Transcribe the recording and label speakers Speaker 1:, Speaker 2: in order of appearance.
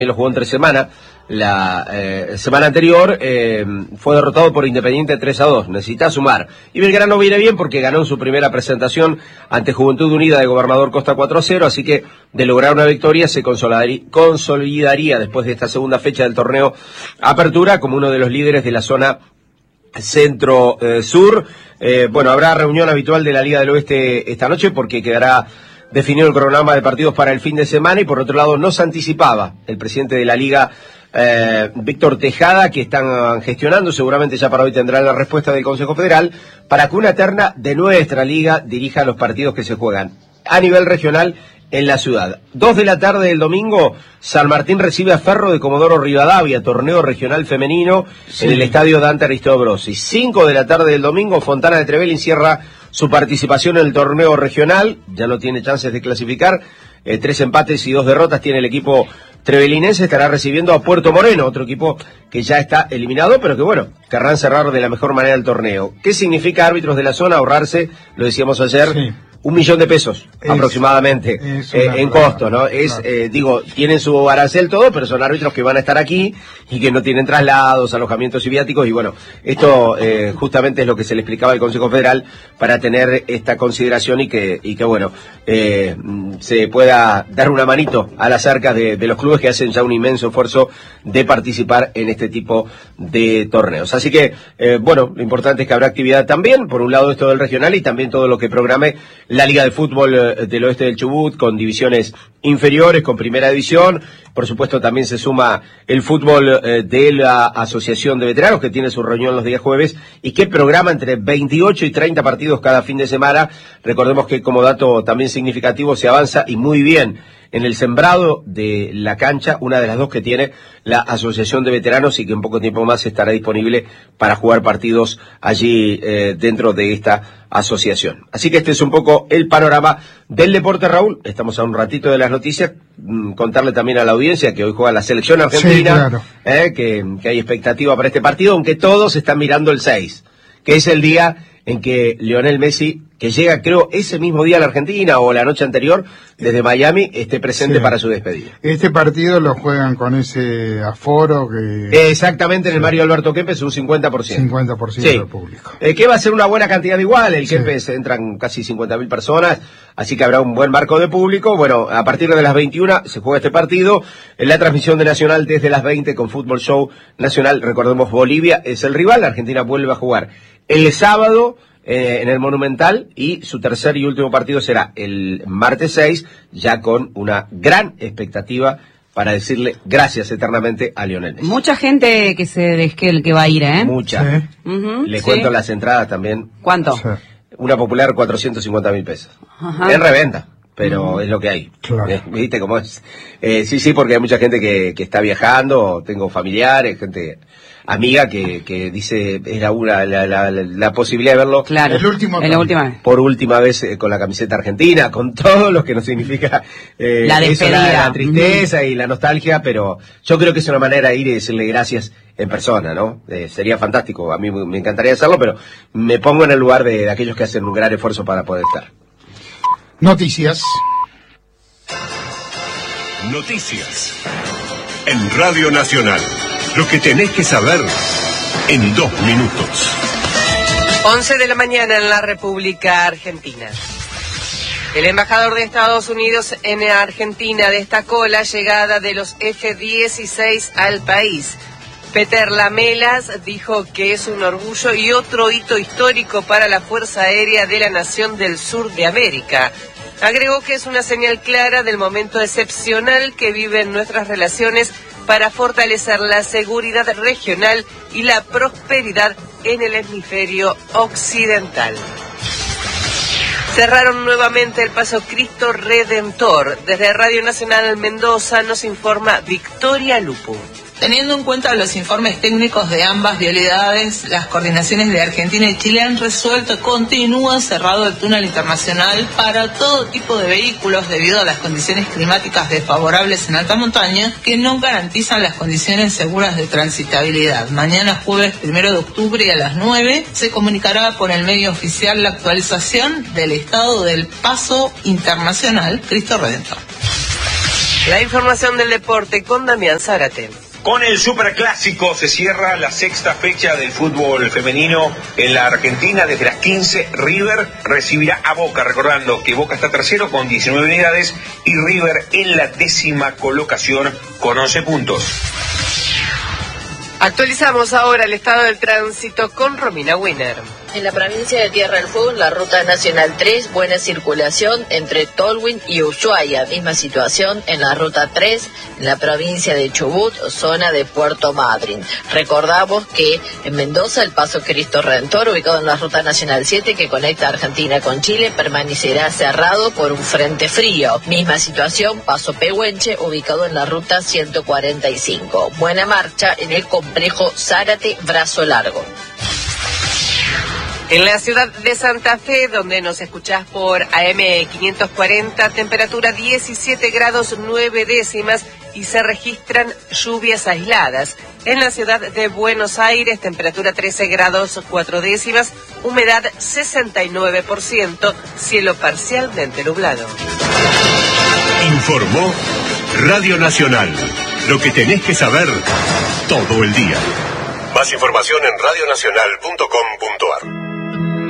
Speaker 1: lo jugó entre semana. La semana anterior fue derrotado por Independiente 3-2. Necesita sumar. Y Belgrano viene bien porque ganó en su primera presentación ante Juventud Unida de Gobernador Costa 4-0. Así que de lograr una victoria se consolidaría después de esta segunda fecha del torneo Apertura como uno de los líderes de la zona centro-sur. Bueno, habrá reunión habitual de la Liga del Oeste esta noche porque quedará definido el cronograma de partidos para el fin de semana y por otro lado nos anticipaba el presidente de la Liga, Víctor Tejada, que están gestionando, seguramente ya para hoy tendrán la respuesta del Consejo Federal, para que una terna de nuestra Liga dirija los partidos que se juegan a nivel regional en la ciudad. 2 de la tarde del domingo, San Martín recibe a Ferro de Comodoro Rivadavia, torneo regional femenino en el estadio Dante Aristobrosi. 5 de la tarde del domingo, Fontana de Trevelin cierra su participación en el torneo regional, ya no tiene chances de clasificar, 3 empates y 2 derrotas tiene el equipo trevelinense, estará recibiendo a Puerto Moreno, otro equipo que ya está eliminado, pero que bueno, querrán cerrar de la mejor manera el torneo. ¿Qué significa, árbitros de la zona, ahorrarse, lo decíamos ayer, sí, $1.000.000 aproximadamente en costo, ¿no? Tienen su arancel todo, pero son árbitros que van a estar aquí y que no tienen traslados, alojamientos y viáticos y bueno, esto justamente es lo que se le explicaba al Consejo Federal para tener esta consideración y que bueno, se pueda dar una manito a las arcas de los clubes que hacen ya un inmenso esfuerzo de participar en este tipo de torneos. Así que, bueno, lo importante es que habrá actividad también, por un lado esto del regional y también todo lo que programe la Liga de Fútbol del Oeste del Chubut, con divisiones inferiores, con primera división. Por supuesto, también se suma el fútbol de la Asociación de Veteranos, que tiene su reunión los días jueves, y que programa entre 28 y 30 partidos cada fin de semana. Recordemos que como dato también significativo se avanza, y muy bien, en el sembrado de la cancha, una de las dos que tiene la Asociación de Veteranos y que en poco tiempo más estará disponible para jugar partidos allí dentro de esta asociación. Así que este es un poco el panorama del deporte, Raúl. Estamos a un ratito de las noticias. Contarle también a la audiencia que hoy juega la selección argentina, sí, claro, que hay expectativa para este partido, aunque todos están mirando el 6, que es el día en que Lionel Messi, que llega creo ese mismo día a la Argentina o la noche anterior desde Miami, esté presente, sí, para su despedida.
Speaker 2: Este partido lo juegan con ese aforo que...
Speaker 1: Exactamente, en el Mario Alberto Kempes un 50%.
Speaker 2: 50%
Speaker 1: sí,
Speaker 2: del público.
Speaker 1: Que va a ser una buena cantidad igual, el Kempes entran casi 50.000 personas, así que habrá un buen marco de público. Bueno, a partir de las 21 se juega este partido, en la transmisión de Nacional desde las 20 con Fútbol Show Nacional. Recordemos, Bolivia es el rival, la Argentina vuelve a jugar el sábado en el Monumental y su tercer y último partido será el martes 6, ya con una gran expectativa para decirle gracias eternamente a Lionel Messi.
Speaker 3: Mucha gente que va a ir, ¿eh?
Speaker 1: Mucha. Sí. Le cuento las entradas también.
Speaker 3: ¿Cuánto?
Speaker 2: Sí.
Speaker 1: Una popular, $450.000.
Speaker 3: Ajá.
Speaker 1: En reventa, pero es lo que hay.
Speaker 2: Claro.
Speaker 1: ¿Viste cómo es? Sí, porque hay mucha gente que está viajando, tengo familiares, gente amiga que dice es la posibilidad de verlo.
Speaker 3: Claro, la última vez.
Speaker 1: Por última vez con la camiseta argentina, con todo lo que nos significa
Speaker 3: la despedida,
Speaker 1: la tristeza y la nostalgia, pero yo creo que es una manera de ir y decirle gracias en persona, ¿no? Sería fantástico, a mí me encantaría hacerlo, pero me pongo en el lugar de aquellos que hacen un gran esfuerzo para poder estar.
Speaker 2: Noticias
Speaker 4: en Radio Nacional. Lo que tenés que saber en 2 minutos.
Speaker 5: 11 de la mañana en la República Argentina. El embajador de Estados Unidos en Argentina destacó la llegada de los F-16 al país. Peter Lamelas dijo que es un orgullo y otro hito histórico para la Fuerza Aérea de la Nación del Sur de América. Agregó que es una señal clara del momento excepcional que viven nuestras relaciones para fortalecer la seguridad regional y la prosperidad en el hemisferio occidental. Cerraron nuevamente el paso Cristo Redentor. Desde Radio Nacional Mendoza nos informa Victoria Lupu.
Speaker 6: Teniendo en cuenta los informes técnicos de ambas vialidades, las coordinaciones de Argentina y Chile han resuelto que continúa cerrado el túnel internacional para todo tipo de vehículos debido a las condiciones climáticas desfavorables en alta montaña que no garantizan las condiciones seguras de transitabilidad. Mañana jueves 1 de octubre a las 9 se comunicará por el medio oficial la actualización del estado del paso internacional Cristo Redentor.
Speaker 5: La información del deporte con Damián Zárate.
Speaker 7: Con el Superclásico se cierra la sexta fecha del fútbol femenino en la Argentina. Desde las 15, River recibirá a Boca, recordando que Boca está tercero con 19 unidades y River en la 10ª colocación con 11 puntos.
Speaker 5: Actualizamos ahora el estado del tránsito con Romina Winner.
Speaker 8: En la provincia de Tierra del Fuego, en la Ruta Nacional 3, buena circulación entre Tolwyn y Ushuaia. Misma situación en la Ruta 3, en la provincia de Chubut, zona de Puerto Madryn. Recordamos que en Mendoza, el Paso Cristo Redentor, ubicado en la Ruta Nacional 7, que conecta Argentina con Chile, permanecerá cerrado por un frente frío. Misma situación, Paso Pehuenche, ubicado en la Ruta 145. Buena marcha en el complejo Zárate Brazo Largo.
Speaker 5: En la ciudad de Santa Fe, donde nos escuchás por AM 540, temperatura 17 grados 9 décimas y se registran lluvias aisladas. En la ciudad de Buenos Aires, temperatura 13 grados 4 décimas, humedad 69%, cielo parcialmente nublado.
Speaker 4: Informó Radio Nacional. Lo que tenés que saber todo el día. Más información en radionacional.com.ar.